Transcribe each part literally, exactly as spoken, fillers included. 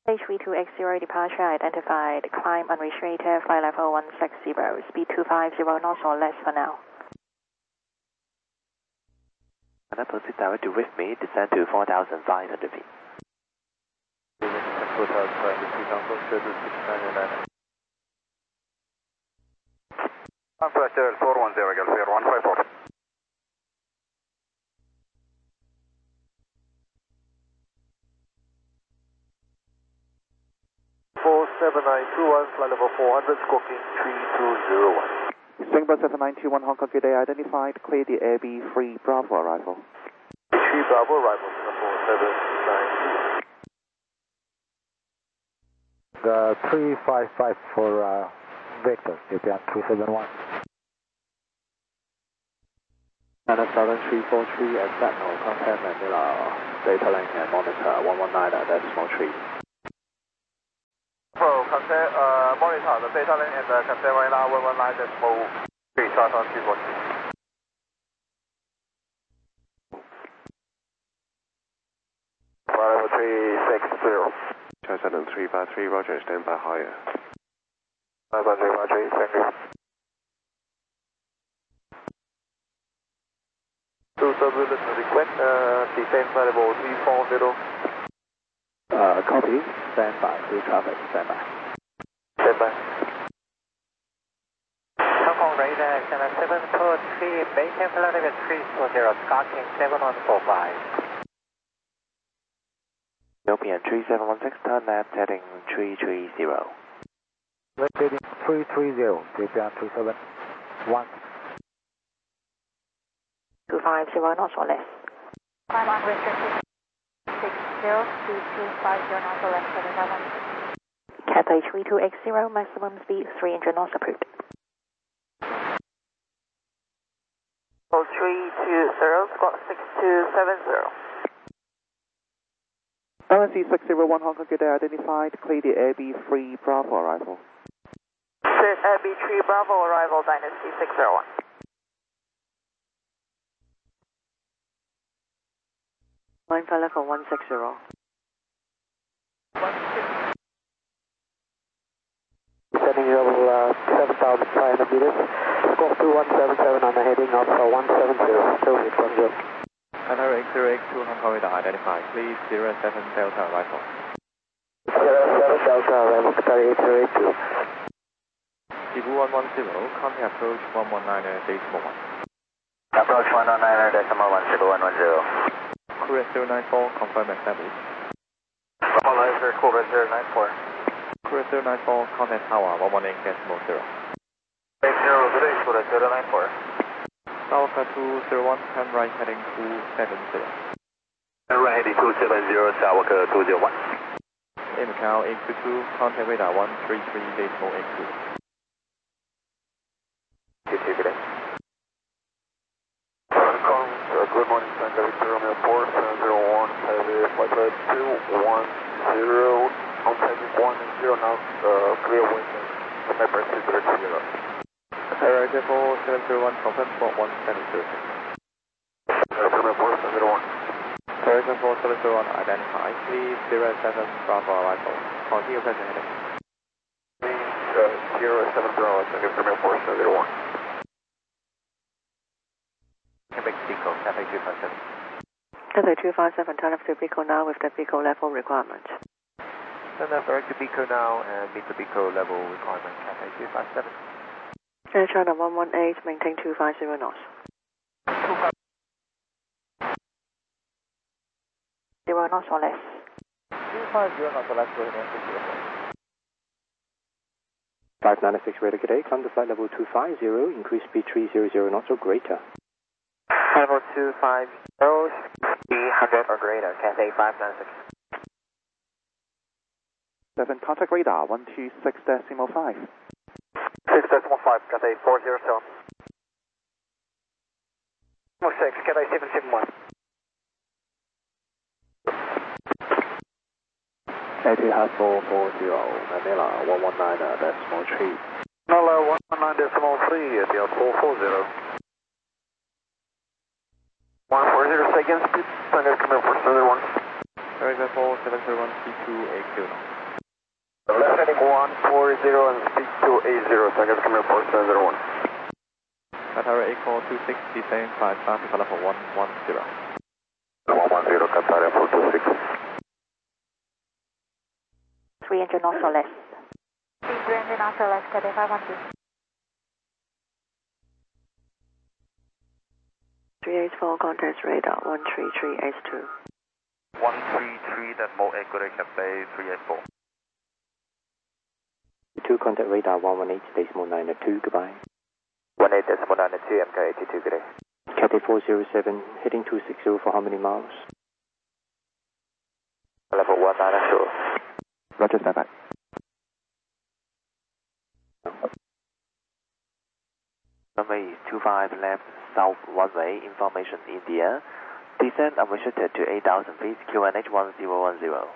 H V two X zero departure identified. Climb unrestricted. Flight level one sixty. Speed two five zero knots or less for now. And then proceed directly with me. Descend to four thousand five hundred feet. Pressure four one zero, Gulf one five four. four seven nine two one, flight level four hundred, squawking three two zero one. Singapore seven nine two one Hong Kong, good day identified. Clear the A B three Bravo arrival. three Bravo arrival, four seven nine two one. The three five five for uh, Victor, J P M three seven one. China seven three four three at Sentinel, contact Manila, data link and monitor one one nine at decimal three. Pro, contact uh, monitor the data link and uh, contact Manila one one nine decimal three, start on three four three. Level three six zero. China three five three, roger, stand by higher. Level three five three, thank you. two turbulence request, uh, descend flight level three four zero. Uh, copy. Stand by. Through traffic. Stand by. Stand by. Hong Kong radar, China seven four three, maintain flight level three four zero, squawking seven one four five. European three seven one six, turn left, heading three three zero. Left heading three three zero, J P M three seven one. two five zero knots or less. Climb unrestricted. six zero, speed two five zero knots or less for the level. Cathay H V two X zero, maximum speed three hundred knots approved. three two zero, squawk six two seven zero. L N C six zero one Hong Kong, good day identified. Clear the A B three Bravo arrival. Cleared A B three Bravo arrival, Dynasty six zero one. Line flight level one sixty. Descending level uh, seven thousand five hundred meters. Squawk two one seven seven on the heading of uh, one seven zero. Still hit from zero. China X zero X two Hong Kong radar identified. Please zero seven Delta arrival. zero seven Delta arrival, Qatar eight zero eight two. Cebu one one zero, contact approach one one nine decimal one. Approach one one nine decimal one, Cebu one one zero. Courier zero nine four, confirm established. Formalizer, Courier zero nine four. Courier zero nine four, contact tower one one eight decimal zero. eight zero, good day, Courier zero nine four. Alpha two zero one, turn right heading two seven zero. Turn right heading two seven zero, Sawaka two zero one. In Macau eight two two, contact radar one three three decimal eight two. Good day, good day. Hong Kong, uh, good morning, Tango Victor Romeo four seven zero one, heavy flight level two one zero, contact one zero now, uh, clear wind, remember two zero zero. Air Depot seven zero one, confirm spot one seven zero six. Romeo four seven zero one. Air Depot seven zero one, identify. Please zero seven Bravo arrival. Continue present heading. Please, uh, zero seven zero, Tango Romeo four seven zero one. Quebec Pico, Cathay two five seven. Cathay two five seven, turn left to Pico now with the Pico level requirement. Turn left direct to Pico now and meet the Pico level requirement, Cathay two five seven. Air China one one eight, maintain two five zero knots. Zero knots or less. two five zero knots or less for the five ninety-six radar, good day. Climb to flight level two five zero, increase speed three hundred knots or greater. Level two five zero, three hundred or greater, Cathay five ninety-six. seven, contact radar one two six decimal five. six decimal five, Cathay four zero seven. six, Cathay seven seven one. Etihad four four zero, Manila one one nine decimal three. Manila one one nine decimal three, Etihad four four zero. one four zero seconds, please. Tango Command four seven one. America four seven zero one, speed two eight zero. Left heading one four zero and speed two eight zero, Tiger Camille four seven zero one. Qatar eight four two six, descend five, traffic level one one zero. one one zero, Qatar four two six. three engine knots or less. three engine knots or less, Cathay five one two. three eight four, contact radar one three three H two. one three three, Decimal eight, good day, Cathay three eight four. two, contact radar one one eight, decimal nine two, goodbye. one eight decimal nine two, M K eighty-two, good day. Cathay four zero seven, heading two six zero for how many miles? Level one nine zero. Roger, stand by. Runway two five left, south one way, information India. Descent unrestricted to eight thousand feet, Q N H one zero one zero.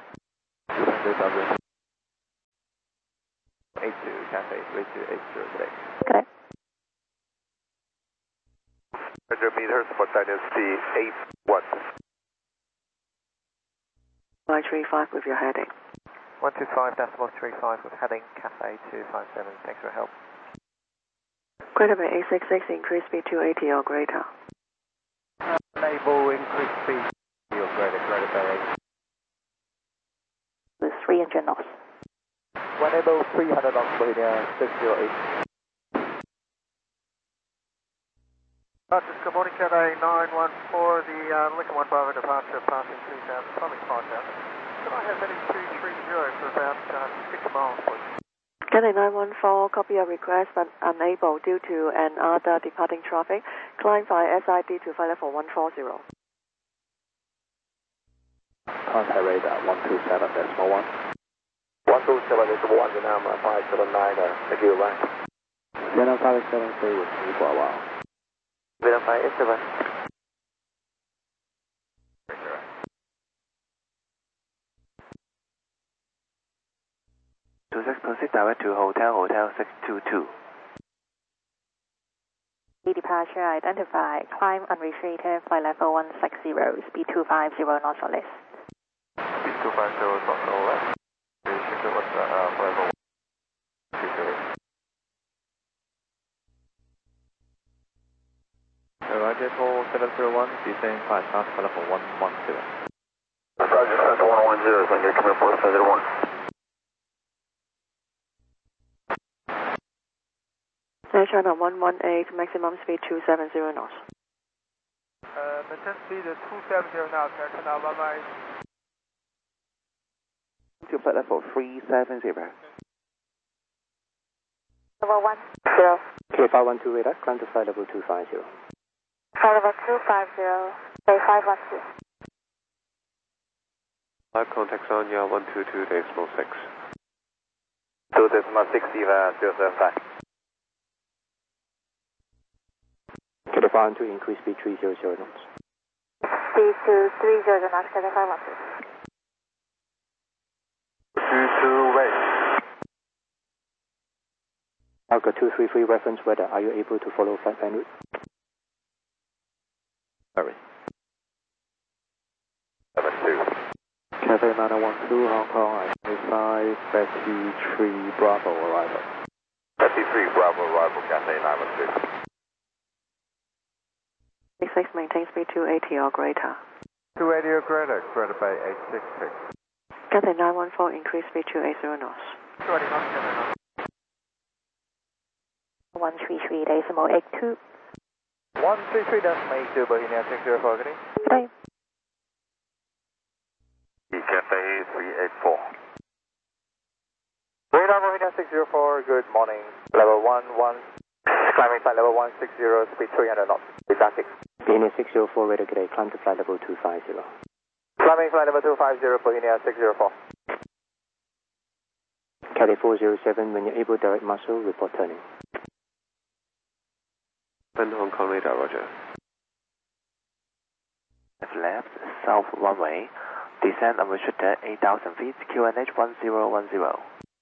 eight two, Cathay three two eight zero today. Good day. one hundred meters for Dynasty eight one. nine three five with your heading. one two five decimal three five with heading Cathay two five seven, thanks for your help. Greater Bay eight six six, increase speed two eighty or greater. Enable increase speed. You're greater, greater Bay eight. With three engine knots. One able three hundred knots, Bohemia six zero eight. Good morning, Cathay nine one four, the uh, Lincoln one Bravo departure passing three thousand, public contact. Can I have heading two three zero for about uh, six miles, please? Cathay nine one four, copy your request but unable due to another departing traffic. Climb via S I D to flight level one four zero. Contact radar one two seven, decimal one. one two seven decimal one, Vietnam five seven nine, thank you, bye. Vietnam five seven three with me for a while. Vietnam five eight seven. two six two six, direct to Hotel, Hotel six two two. Departure identified. Climb unrestricted, flight level one six zero, speed two five zero knots or less. Speed two five zero knots or less. Restricted what's the uh, flight level two zero. Roger four seven zero one, descend five, traffic level one one zero. Roger, Center one one zero, so you're coming four seven zero one. Air China one one eight, maximum speed two seven zero knots. Uh, maintain speed two seven zero knots, Air China one one eight. To flight level three seven zero. Level one zero. K five one two radar, climb to flight level two five zero. Flight level two five zero, Bay five one two. Five contacts on your one two two decimal six. two decimal six, Eva zero seven five. Cathay five one two, increase speed three hundred knots. Speed to three hundred knots, Cathay five one two. two two wait. Alpha two three three, reference weather. Are you able to follow flight plan route? Sorry. seven two. Cathay nine one two, Hong Kong, five, Betty three, Bravo arrival. Betty three, Bravo arrival, Cathay nine one two. eight six, maintain speed two eighty or greater. two eighty or greater, greater Bay eight six six. Cathay nine one four, increase speed two eighty knots. two eighty knots, Cathay nine. one three three decimal eight two. one three three decimal eight two, Bohemia six zero four, good day. Good day. Cathay three eight four. Radar Bohemia six zero four, good morning. Level one one, climbing flight level one six zero, speed three hundred knots. Traffic. Bohemia six zero four, radar, good day, climb to flight level two five zero. Climbing flight level two five zero, Bohemia six zero four. Cathay four zero seven, when you're able, direct muscle, report turning. And Hong Kong radar, Roger. Left, south one way. Descend unrestricted eight thousand feet, Q N H one zero one zero.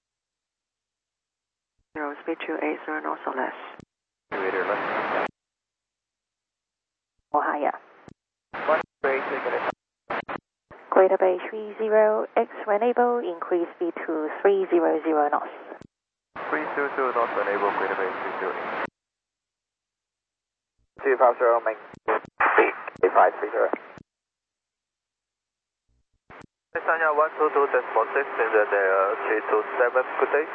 Zero, speed two eighty knots or less. Radar left. Or higher. one three eight, good day. Greater Bay three zero X, when able, increase speed to three hundred knots. three hundred knots when able, Greater Bay three zero. two five zero, make speed eight five three zero. Sanya one two two decimal six, in the uh, three two seven, good day.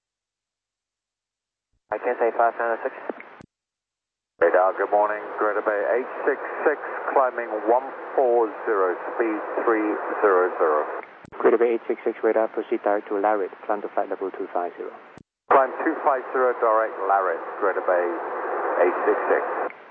I can say five nine six. Radar, good morning, Greater Bay eight six six, climbing one four zero, speed three hundred. Greater Bay eight six six radar, proceed direct to Larritt, climb to flight level two five zero. Climb two five zero, direct Larritt, Greater Bay eight six six.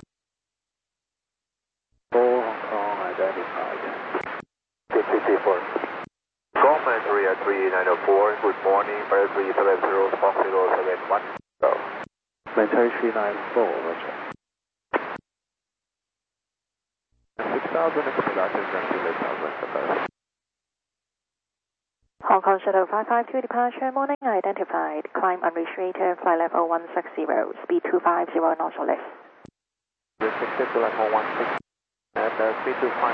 four Hong Kong identified. Good two two four. Government Area three nine zero four, good morning, Bird three seven zero, Fox zero seven one. Go. Military three nine four, roger. six thousand accelerators and delay thousand above. Hong Kong Shuttle five five two departure, morning identified. Climb unrestricted, flight level one six zero, speed two five zero knots or less. Restricted to level one six and uh, speed two five.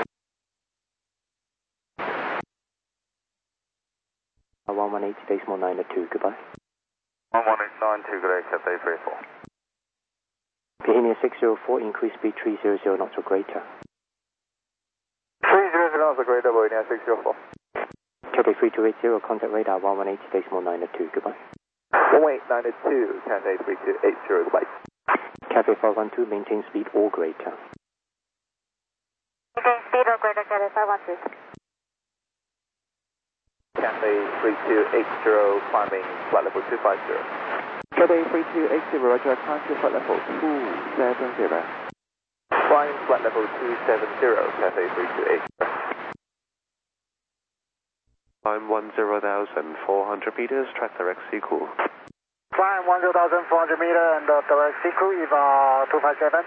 one one eight, decimal nine two, goodbye. one one eight nine two, good day, Cathay three four. Bohemia six zero four, increase speed three hundred knots or greater. three hundred knots or greater, Bohemia six zero four. Cathay three two eight zero, contact radar one one eight, decimal nine two, goodbye. one eight nine two, Cathay three two eight zero, goodbye. Cathay five one two, maintain speed or greater. Maintain speed or greater, Cathay five one two. Cathay three two eight zero, climbing flight level two five zero. Cathay three two eight zero, roger, climb to flight level two seven zero. Climb flight level two seven zero, Cathay three two eight zero. Climb one zero thousand four hundred meters, track direct Sequel. Climb one zero thousand four hundred meter and uh, direct Sequel, E V A two five seven.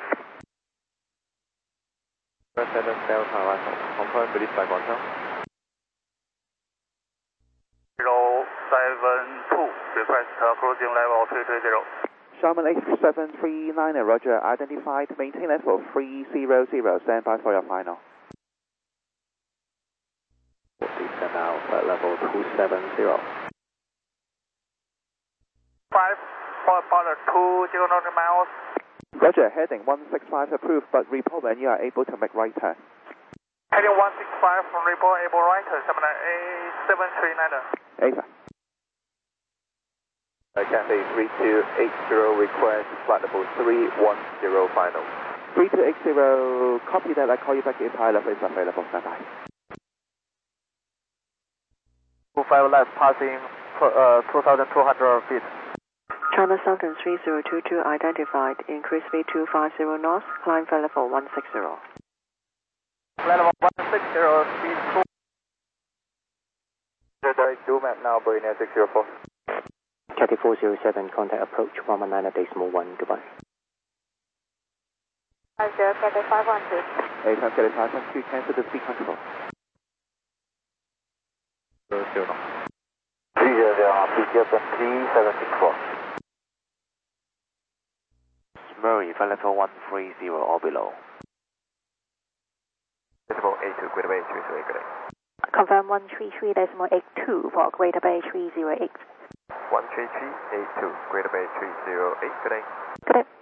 President Delta Alpha, confirm release by Guangzhou. zero seven two, request uh, cruising level three three zero. Sharman eight seven three nine, roger, identified, maintain level three hundred, stand by for your final. Descend now, flight level two seven zero. five, four about two zero miles. Roger, heading one six five approved, but report when you are able to make right turn. Heading one six five from report, able right turn, seven A seven three nine. Ava. Uh, Cathay three two eight zero, request flight level three one zero final. three two eight zero, copy that, I call you back if high level is available, stand by. two five left, passing uh, two thousand two hundred feet. China Southern three zero two two identified, increase speed two five zero knots, climb flight level one six zero. Flight level one six zero, speed two. Direct do map now, Bohemia six zero four. Cathay four zero seven, contact approach one one nine decimal one, goodbye. five zero, Cathay five one two. A time Cathay five one two, cancel the speed control. Zero zero. three zero zero, P T S three seven six four. Murray, flight level one three zero or below. Decimal eight two, Greater Bay three zero eight, good day. Confirm one three three decimal eight two for Greater Bay three zero eight. one three three eight two, Greater Bay three zero eight, good day. Good day.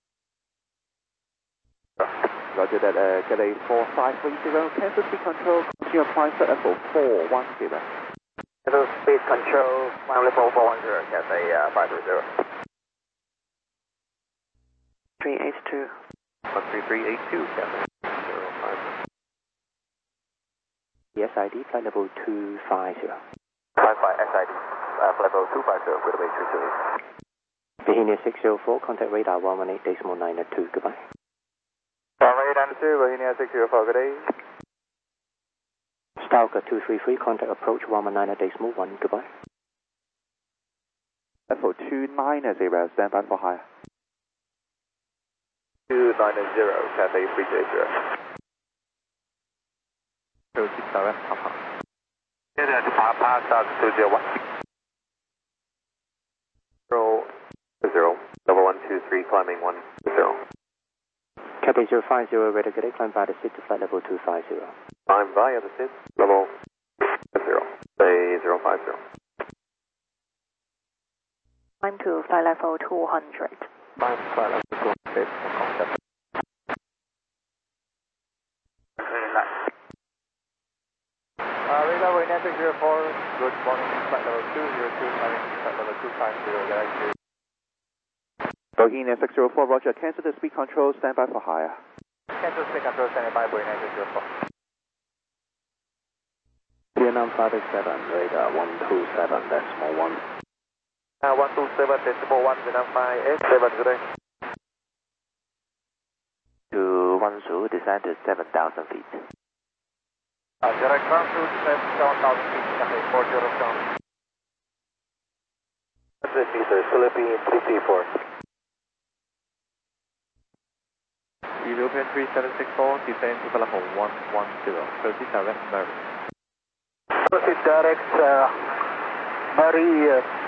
Roger that, uh, Cathay four five three zero, cancel speed control, continue climb flight level four one zero. Cancel speed control, climb level four one zero, Cathay uh, five three zero. three eight two. one three three eight two, Cathay zero five. S I D, flight level two five zero. Climb by S I D, uh, flight level two five zero, Greater Bay three zero eight. Bohemia six zero four, contact radar one one eight decimal nine two, goodbye. Runway eight two, Bohemia six zero four, good day. Stalker two three three, contact approach one one nine decimal one, goodbye. Level two nine zero, stand by for higher. two nine zero, Cathay three two eight zero. zero six direct Papa. Heading to Papa, start two zero one. Zero, zero, level one two three, climbing one zero. Cathay zero five zero, radar, good day, climb via the seat to flight level two five zero. Climb via the seat, level zero five zero. Climb to flight level two hundred. Climb to flight level two hundred, contact. Uh, radar Wayne six zero four, good morning, flight level two zero two, climbing flight level two five zero, galaxy. Bohemia six zero four, roger, cancel the speed control, stand by for higher. Cancel speed control, standing by, Boeing nine six zero four. Vietnam five eight seven, radar one two seven decimal one. Uh, one two seven decimal one, Vietnam five eight seven, good day. To Wanzhou, descend to seven thousand feet. Uh, direct Wanzhou, descend to seven thousand feet, okay, four zero down. This is sir, Philippine three three four. European three seven six four, descend to level one one zero, thirty-seven, Mary. Proceed direct, uh, Mary, uh,